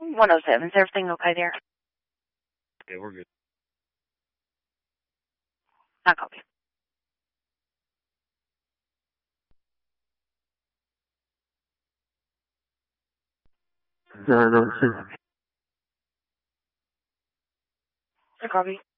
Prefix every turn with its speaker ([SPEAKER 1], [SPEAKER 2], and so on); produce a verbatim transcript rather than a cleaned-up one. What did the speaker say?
[SPEAKER 1] one oh seven. Is everything okay there?
[SPEAKER 2] Yeah, we're good.
[SPEAKER 1] I copy.
[SPEAKER 3] nine oh six.
[SPEAKER 1] I copy.